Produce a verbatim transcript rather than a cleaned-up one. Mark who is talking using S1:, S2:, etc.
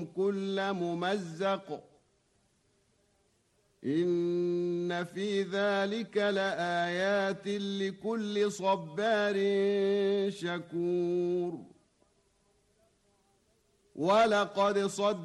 S1: كل ممزق إن في ذلك لآيات لكل صبار شكور ولقد صدق